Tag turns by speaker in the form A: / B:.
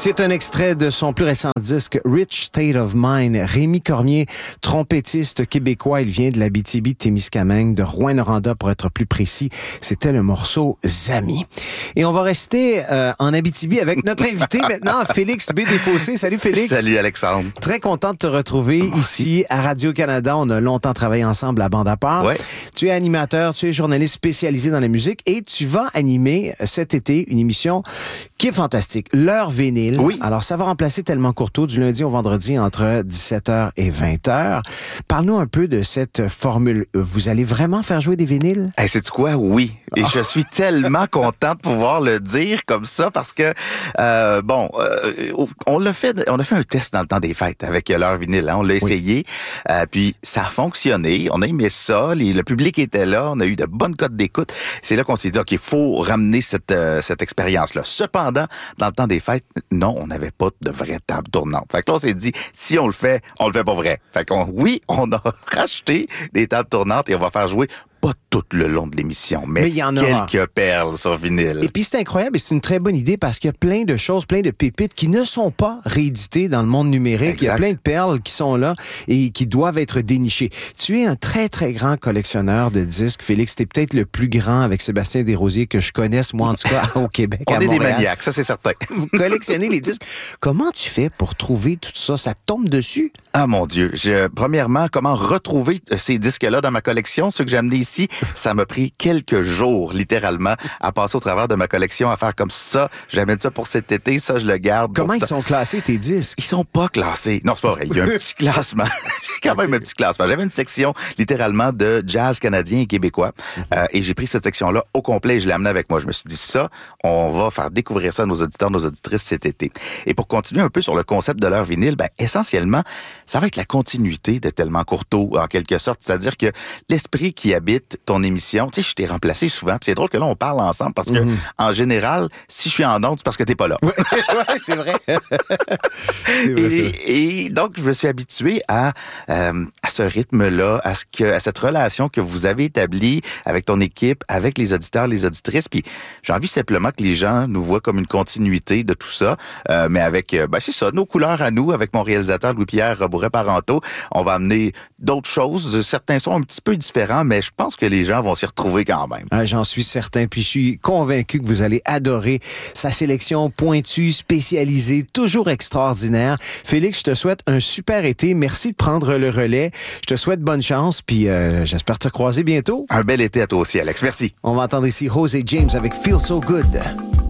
A: C'est un extrait de son plus récent disque Rich State of Mind. Rémi Cormier, trompettiste québécois, il vient de l'Abitibi-Témiscamingue, de Rouyn-Noranda pour être plus précis. C'était le morceau Zami. Et on va rester en Abitibi avec notre invité maintenant, Félix B. Desfossés. Salut Félix.
B: Salut Alexandre.
A: Très content de te retrouver ici à Radio-Canada. On a longtemps travaillé ensemble à Bande à part.
B: Ouais.
A: Tu es animateur, tu es journaliste spécialisé dans la musique et tu vas animer cet été une émission qui est fantastique, L'heure vinyle.
B: Oui.
A: Alors, ça va remplacer Tellement Courteau du lundi au vendredi entre 17h et 20h. Parle-nous un peu de cette formule. Vous allez vraiment faire jouer des vinyles?
B: Hey, sais-tu quoi? Oui. Et je suis tellement content de pouvoir le dire comme ça parce que, on a fait un test dans le temps des fêtes avec l'heure vinyle. Hein? On l'a essayé. Puis, ça a fonctionné. On a aimé ça. Le public était là. On a eu de bonnes cotes d'écoute. C'est là qu'on s'est dit, OK, il faut ramener cette expérience-là. Cependant, dans le temps des fêtes, non, on n'avait pas de vraie table tournante. Fait que là, on s'est dit, si on le fait pas vrai. Fait qu'on, on a racheté des tables tournantes et on va faire jouer pas tout le long de l'émission, mais
A: il y en aura
B: quelques perles sur vinyle.
A: Et puis c'est incroyable et c'est une très bonne idée parce qu'il y a plein de choses, plein de pépites qui ne sont pas rééditées dans le monde numérique. Exact. Il y a plein de perles qui sont là et qui doivent être dénichées. Tu es un très, très grand collectionneur de disques, Félix. T'es peut-être le plus grand avec Sébastien Desrosiers que je connaisse, moi en tout cas, au Québec,
B: On
A: à
B: est
A: Montréal.
B: des maniaques, ça c'est certain.
A: Vous collectionnez les disques. Comment tu fais pour trouver tout ça? Ça tombe dessus?
B: Ah mon Dieu. Premièrement, comment retrouver ces disques-là dans ma collection? Ceux que j'ai amenés ici, ça m'a pris quelques jours, littéralement, à passer au travers de ma collection, à faire comme ça. J'amène ça pour cet été, ça je le garde.
A: Comment ils sont classés, tes disques?
B: Ils sont pas classés. Non, c'est pas vrai. Il y a un petit classement. J'ai quand même un petit classement. J'avais une section, littéralement, de jazz canadien et québécois. Et j'ai pris cette section-là au complet et je l'ai amenée avec moi. Je me suis dit, ça, on va faire découvrir ça à nos auditeurs, nos auditrices cet été. Et pour continuer un peu sur le concept de l'heure vinyle, essentiellement, ça va être la continuité de Tellement Courteau, en quelque sorte. C'est-à-dire que l'esprit qui habite ton émission, tu sais, je t'ai remplacé souvent. C'est drôle que là, on parle ensemble parce que, en général, si je suis en onde, c'est parce que t'es pas là.
A: Ouais, c'est vrai.
B: Et donc, je me suis habitué à ce rythme-là, à cette relation que vous avez établie avec ton équipe, avec les auditeurs, les auditrices. Puis, j'ai envie simplement que les gens nous voient comme une continuité de tout ça, mais avec, c'est ça, nos couleurs à nous, avec mon réalisateur Louis-Pierre Bourret-Parenteau. On va amener d'autres choses. Certains sont un petit peu différents, mais je pense que les gens vont s'y retrouver quand même.
A: Ah, j'en suis certain, puis je suis convaincu que vous allez adorer sa sélection pointue, spécialisée, toujours extraordinaire. Félix, je te souhaite un super été. Merci de prendre le relais. Je te souhaite bonne chance, puis j'espère te croiser bientôt.
B: Un bel été à toi aussi, Alex. Merci.
A: On va entendre ici Jose James avec Feel So Good.